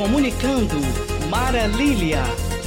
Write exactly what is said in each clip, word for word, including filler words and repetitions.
Comunicando, Mara Lília.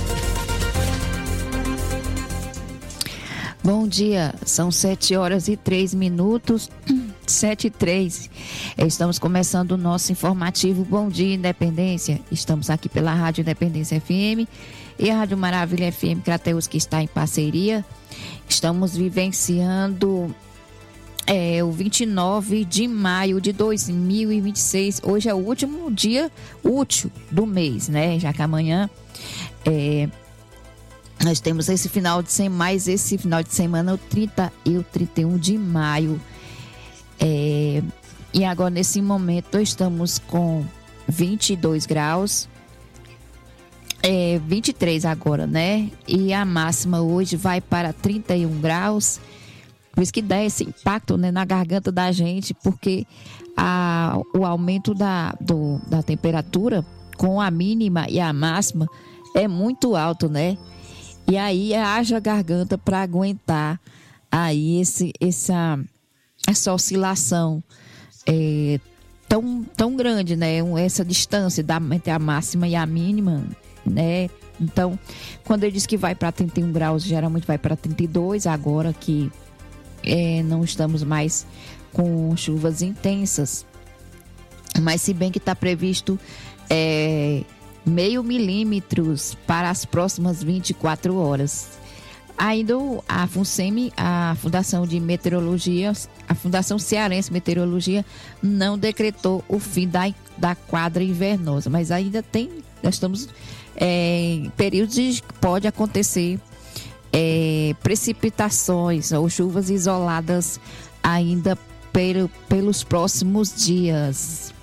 Bom dia, são sete horas e três minutos, sete e três. Estamos começando o nosso informativo Bom Dia Independência. Estamos aqui pela Rádio Independência F M e a Rádio Maravilha F M Crateus, que está em parceria. Estamos vivenciando é, o vinte e nove de maio de dois mil e vinte e seis. Hoje é o último dia útil do mês, né? Já que amanhã é, nós temos esse final de semana, mais esse final de semana, o trinta e o trinta e um de maio. É, e agora, nesse momento, estamos com vinte e dois graus. É, vinte e três agora, né? E a máxima hoje vai para trinta e um graus. Por isso que dá esse impacto, né, na garganta da gente, porque a, o aumento da, do, da temperatura com a mínima e a máxima é muito alto, né? E aí haja garganta para aguentar aí esse, essa, essa oscilação é, tão, tão grande, né? Essa distância da, entre a máxima e a mínima, né? Então, quando ele diz que vai para trinta e um graus, geralmente vai para trinta e dois, agora que é, não estamos mais com chuvas intensas. Mas se bem que está previsto é, meio milímetros para as próximas vinte e quatro horas. Ainda a FUNSEMI, a Fundação de Meteorologia, a Fundação Cearense de Meteorologia, não decretou o fim da, da quadra invernosa, mas ainda tem, nós estamos é, em períodos de que pode acontecer é, precipitações ou chuvas isoladas ainda pelo, pelos próximos dias.